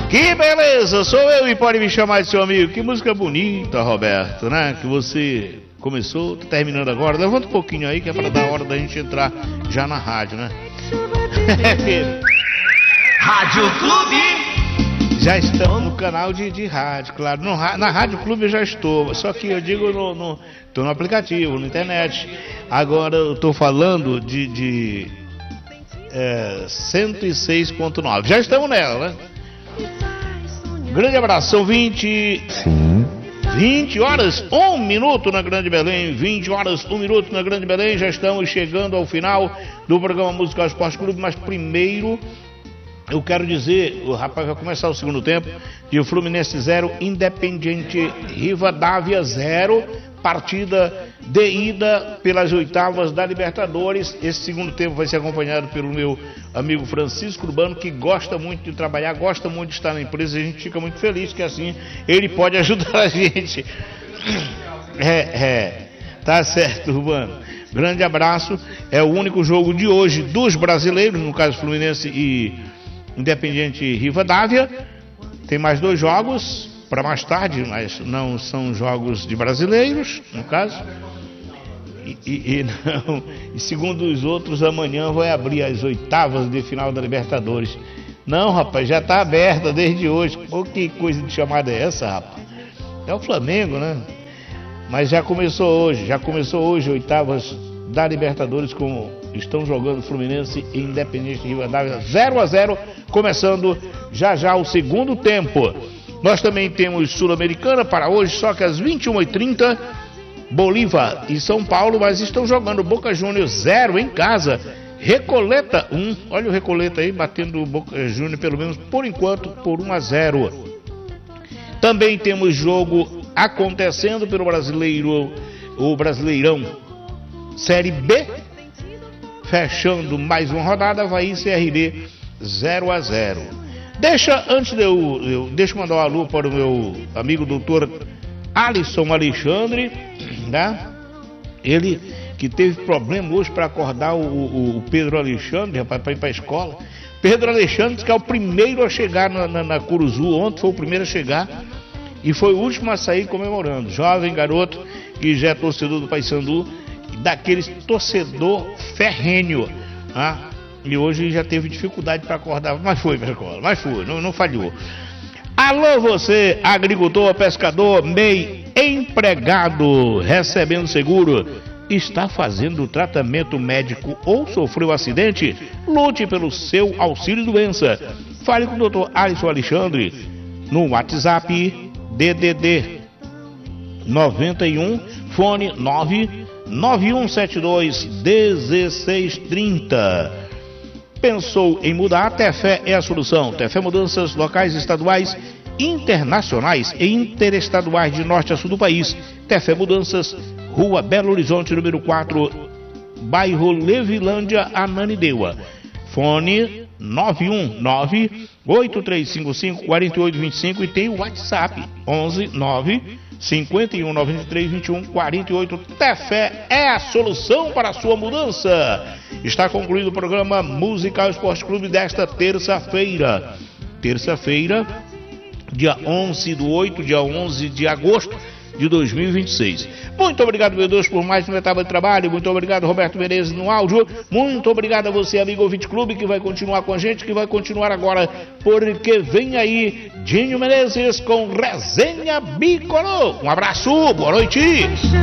Que beleza, sou eu e pode me chamar de seu amigo. Que música bonita, Roberto, né? Que você começou, tá terminando agora. Levanta um pouquinho aí que é para dar hora da gente entrar já na rádio, né? Rádio Clube. Já estamos no canal de rádio, claro. Na Rádio Clube eu já estou, só que eu digo estou no aplicativo, na internet. Agora eu estou falando de 106.9. Já estamos nela, né? Grande abraço, são 20 horas, 1 minuto na Grande Belém, 20 horas, 1 minuto na Grande Belém, já estamos chegando ao final do programa Musical Esporte Clube, mas primeiro eu quero dizer, o rapaz vai começar o segundo tempo, de o Fluminense 0, Independiente Rivadavia 0, partida de ida pelas oitavas da Libertadores. Esse segundo tempo vai ser acompanhado pelo meu amigo Francisco Urbano, que gosta muito de trabalhar, gosta muito de estar na empresa, e a gente fica muito feliz que assim ele pode ajudar a gente. Tá certo, Urbano. Grande abraço. É o único jogo de hoje dos brasileiros, no caso Fluminense e Independiente Rivadavia. Tem mais 2 jogos para mais tarde, mas não são jogos de brasileiros, no caso. E segundo os outros, amanhã vai abrir as oitavas de final da Libertadores. Não, rapaz, já está aberta desde hoje. Pô, que coisa de chamada é essa, rapaz? É o Flamengo, né? Mas já começou hoje, oitavas da Libertadores, como estão jogando Fluminense e Independiente Rivadavia 0-0, começando já o segundo tempo. Nós também temos Sul-Americana para hoje, só que às 21h30, Bolívar e São Paulo, mas estão jogando Boca Juniors 0 em casa, Recoleta 1, olha o Recoleta aí, batendo o Boca Juniors pelo menos por enquanto por 1-0. Também temos jogo acontecendo pelo o Brasileirão Série B, fechando mais uma rodada, Avaí CRB 0-0. Deixa eu mandar um alô para o meu amigo doutor Alisson Alexandre, né? Ele que teve problema hoje para acordar o Pedro Alexandre, rapaz, para ir para a escola. Pedro Alexandre, que é o primeiro a chegar na Curuzu, ontem foi o primeiro a chegar e foi o último a sair comemorando. Jovem garoto que já é torcedor do Paysandu, daqueles torcedor ferrenho, né? E hoje já teve dificuldade para acordar, mas foi para a escola, não falhou. Alô você, agricultor, pescador, MEI, empregado, recebendo seguro, está fazendo tratamento médico ou sofreu acidente? Lute pelo seu auxílio doença. Fale com o Dr. Alisson Alexandre no WhatsApp DDD 91, fone 991721630. Pensou em mudar? A Tefé é a solução. Tefé Mudanças locais, estaduais, internacionais e interestaduais de norte a sul do país. Tefé Mudanças, Rua Belo Horizonte, número 4, bairro Levilândia, Ananindeua. Fone 919-8355-4825 e tem o WhatsApp 11-9-5193-2148. Tefé é a solução para a sua mudança. Está concluído o programa Musical Esporte Clube desta terça-feira. Terça-feira, dia 11/8, dia 11 de agosto de 2026. Muito obrigado, meu Deus, por mais uma etapa de trabalho. Muito obrigado, Roberto Menezes, no áudio. Muito obrigado a você, amigo ouvinte clube, que vai continuar com a gente, que vai continuar agora, porque vem aí Dinho Menezes com Resenha Bicolor. Um abraço, boa noite.